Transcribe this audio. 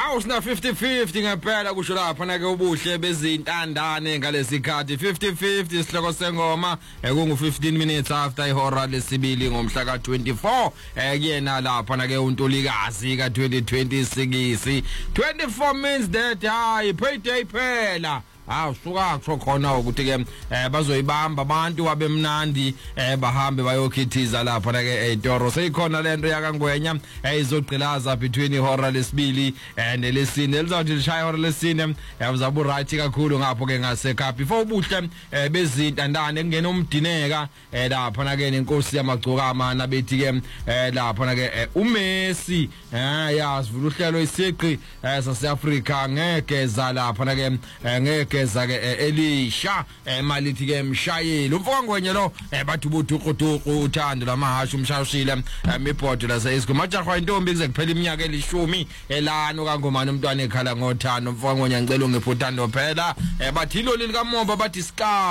Sina 50-50 ngempela kusho lapha na ke ubuhle bezintandane ngalesikhathi 50-50 sihloko sengoma kungu 15 minutes after ihora lesibili ngomhla ka 24 kuyena lapha na ke uNtulikazi ka 2026 24 minutes that hayi payday phela suka kusho khona ukuthi ke bazoyibamba abantu wabemnandi bahambe bayokhithiza lapha na ke eToro seyikhona lento yakangwenya izogqilaza between ihora lesibili nelesine elizathi lishaya ihora lesine uzabu right kakhulu ngapho ke ngasekhapha before ubuhle bezintandane kungena umdineka lapha na ke nenkosi yamagcokama nabethi ke lapha na ke uMessi sivula uhlelo isiqi saseAfrika ngegeza lapha na ke ngeke zake Elisha malithi ke mshayeli umfokangwenye lo bathi buduquduqu uthando lamahasha umshayishile imibhodo lase isikumajahwa intombi kuze kuphela iminyaka elishumi elano kangomani umntwana ekhala ngothando umfokangwenye ngicela ungephutando phela bathi lo lili kaMomba bathi ska